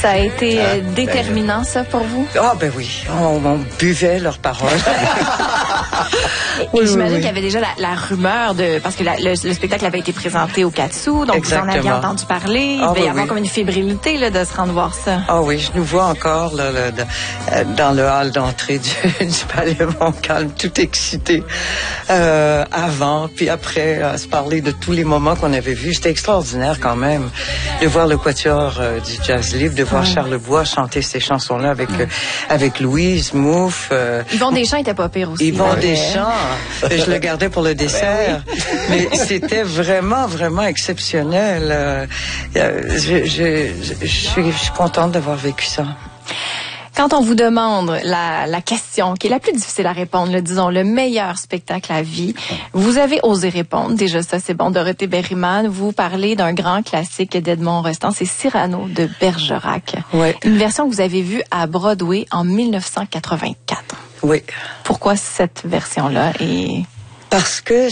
Ça a été déterminant, ça, pour vous? Ah, ben oui. On buvait leurs paroles. Et j'imagine qu'il y avait déjà la rumeur parce que le spectacle avait été présenté au Katsu, donc Exactement. vous en aviez entendu parler. Il devait y avoir comme une fébrilité là, de se rendre voir ça. Ah oui, je nous vois encore là, dans le hall d'entrée du Palais Montcalm, tout excité avant, puis après, à se parler de tous les moments qu'on avait vus. C'était extraordinaire quand même de voir le quatuor du Jazz Libre, de voir Charles Bois chanter ces chansons-là avec Louise Mouffe. Yvon Deschamps était pas pire aussi. Yvon Deschamps, je le gardais pour le dessert. Mais c'était vraiment, vraiment exceptionnel. Je suis contente d'avoir vécu ça. Quand on vous demande la question qui est la plus difficile à répondre, disons le meilleur spectacle à vie, vous avez osé répondre. Déjà ça, c'est bon. Dorothée Berryman, vous parlez d'un grand classique d'Edmond Rostand, c'est Cyrano de Bergerac. Oui. Une version que vous avez vue à Broadway en 1984. Oui. Pourquoi cette version-là est... Parce que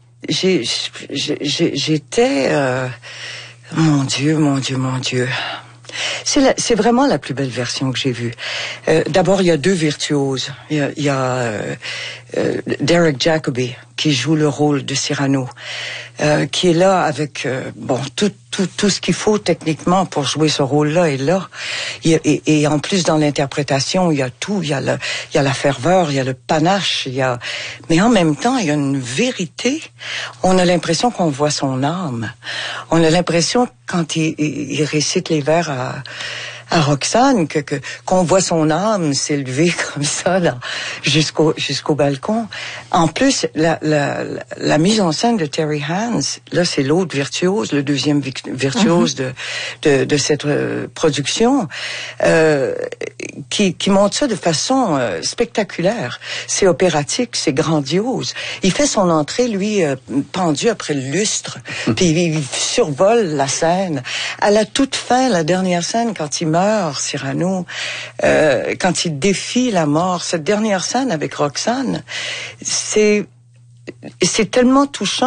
j'étais... Mon Dieu. C'est vraiment la plus belle version que j'ai vue. D'abord, il y a deux virtuoses. Il y a Derek Jacobi qui joue le rôle de Cyrano, qui est là avec tout ce qu'il faut techniquement pour jouer ce rôle-là est là. Et en plus dans l'interprétation, il y a tout. Il y a la ferveur, il y a le panache, mais en même temps, il y a une vérité. On a l'impression qu'on voit son âme. On a l'impression quand il récite les vers à Roxane qu'on voit son âme s'élever comme ça là jusqu'au balcon. En plus la mise en scène de Terry Hands, là c'est l'autre virtuose, le deuxième virtuose de cette production qui montre ça de façon spectaculaire. C'est opératique, c'est grandiose. Il fait son entrée lui pendu après le lustre, puis il survole la scène. À la toute fin, la dernière scène quand il meurt, Cyrano, quand il défie la mort, cette dernière scène avec Roxane, c'est tellement touchant.